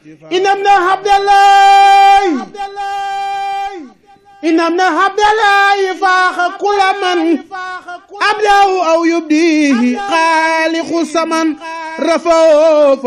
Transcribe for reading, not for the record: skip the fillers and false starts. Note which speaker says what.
Speaker 1: إنمنا عبد الله فاخ كل من أبداه أو يبديه خالق السمن رفعه